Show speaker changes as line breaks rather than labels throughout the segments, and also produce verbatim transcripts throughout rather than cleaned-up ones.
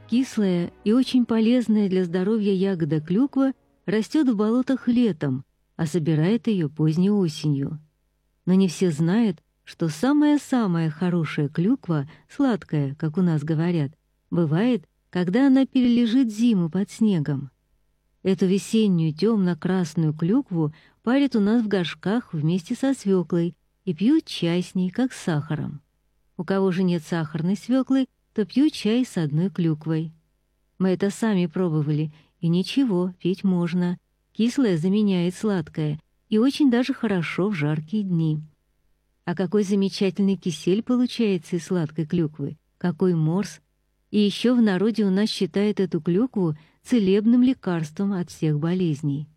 Кислая и очень полезная для здоровья ягода клюква растет в болотах летом, а собирает ее поздней осенью. Но не все знают, что самая-самая хорошая клюква, сладкая, как у нас говорят, бывает, когда она перележит зиму под снегом. Эту весеннюю темно-красную клюкву парят у нас в горшках вместе со свеклой и пьют чай с ней, как с сахаром. У кого же нет сахарной свеклы, то пьют чай с одной клюквой. Мы это сами пробовали, и ничего, пить можно. Кислое заменяет сладкое, и очень даже хорошо в жаркие дни. А какой замечательный кисель получается из сладкой клюквы, какой морс! И еще в народе у нас считают эту клюкву целебным лекарством от всех болезней.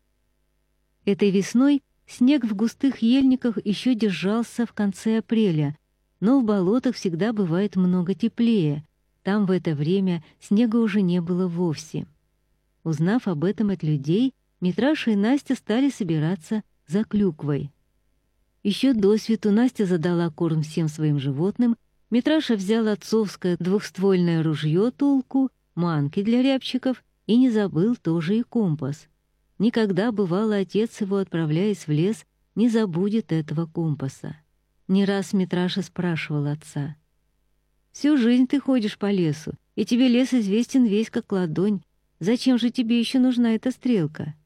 Этой весной снег в густых ельниках еще держался в конце апреля, но в болотах всегда бывает много теплее. Там в это время снега уже не было вовсе. Узнав об этом от людей, Митраша и Настя стали собираться за клюквой. Еще досвету Настя задала корм всем своим животным, Митраша взял отцовское двухствольное ружье «Тулку», манки для рябчиков и не забыл тоже и компас. Никогда, бывало, отец его, отправляясь в лес, не забудет этого компаса. Не раз Митраша спрашивал отца: «Всю жизнь ты ходишь по лесу, и тебе лес известен весь как ладонь. Зачем же тебе еще нужна эта стрелка?»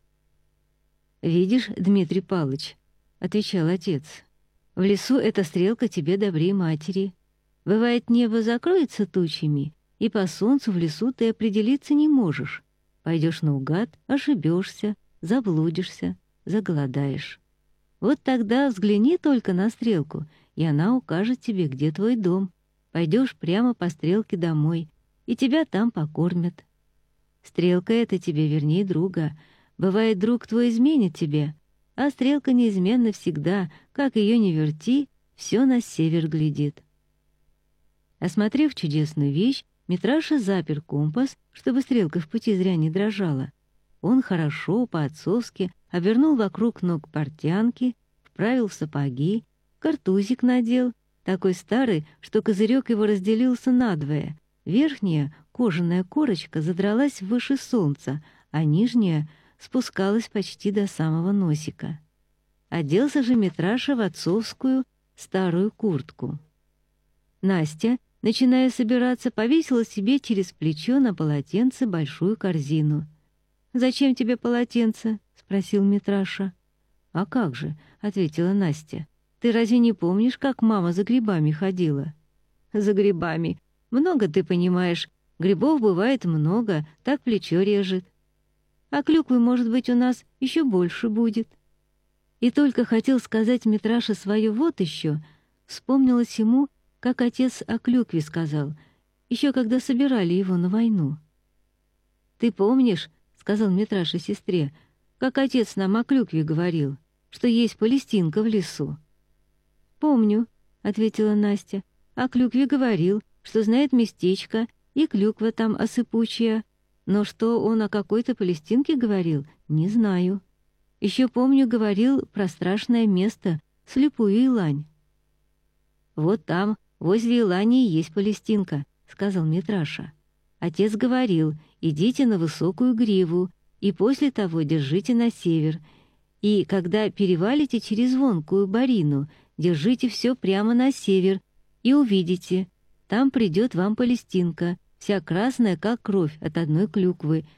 «Видишь, Дмитрий Павлович, — отвечал отец, — в лесу эта стрелка тебе добрей матери. Бывает, небо закроется тучами, и по солнцу в лесу ты определиться не можешь. Пойдешь наугад, ошибешься, заблудишься, заголодаешь. Вот тогда взгляни только на стрелку, и она укажет тебе, где твой дом. Пойдешь прямо по стрелке домой, и тебя там покормят. Стрелка эта тебе верней друга. Бывает, друг твой изменит тебе, а стрелка неизменно всегда, как ее ни верти, все на север глядит». Осмотрев чудесную вещь, Митраша запер компас, чтобы стрелка в пути зря не дрожала. Он хорошо, по-отцовски, обернул вокруг ног портянки, вправил в сапоги, картузик надел, такой старый, что козырек его разделился надвое. Верхняя кожаная корочка задралась выше солнца, а нижняя спускалась почти до самого носика. Оделся же Митраша в отцовскую старую куртку. Настя, начиная собираться, повесила себе через плечо на полотенце большую корзину. «Зачем тебе полотенце?» — спросил Митраша. «А как же?» — ответила Настя. «Ты разве не помнишь, как мама за грибами ходила?» «За грибами. Много ты понимаешь. Грибов бывает много, так плечо режет. А клюквы, может быть, у нас еще больше будет». И только хотел сказать Митраша свое «вот еще», вспомнилось ему, как отец о клюкве сказал, еще когда собирали его на войну. «Ты помнишь, — сказал Митраша сестре, — как отец нам о клюкве говорил, что есть палестинка в лесу?» «Помню, — ответила Настя, — о клюкве говорил, что знает местечко, и клюква там осыпучая, но что он о какой-то палестинке говорил, не знаю. Еще помню, говорил про страшное место, слепую Илань». «Вот там, возле Илани, есть палестинка», — сказал Митраша. «Отец говорил, идите на высокую гриву, и после того держите на север, и когда перевалите через звонкую барину, держите все прямо на север, и увидите, там придет вам палестинка, вся красная, как кровь от одной клюквы,